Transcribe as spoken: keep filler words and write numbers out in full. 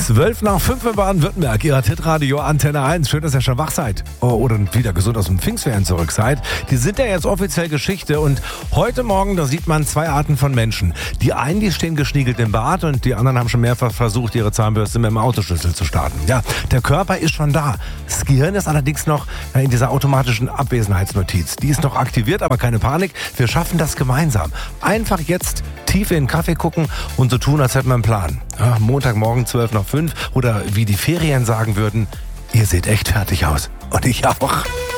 zwölf nach fünf in Baden-Württemberg, Ihr Hitradio Antenne eins. Schön, dass ihr schon wach seid. Oh, oder wieder gesund aus dem Pfingstferien zurück seid. Die sind ja jetzt offiziell Geschichte. Und heute Morgen, da sieht man zwei Arten von Menschen. Die einen, die stehen geschniegelt im Bad und die anderen haben schon mehrfach versucht, ihre Zahnbürste mit dem Autoschlüssel zu starten. Ja, der Körper ist schon da. Das Gehirn ist allerdings noch in dieser automatischen Abwesenheitsnotiz. Die ist noch aktiviert, aber keine Panik. Wir schaffen das gemeinsam. Einfach jetzt tief in den Kaffee gucken und so tun, als hätten wir einen Plan. Ja, Montagmorgen zwölf nach fünf oder wie die Ferien sagen würden, ihr seht echt fertig aus. Und ich auch.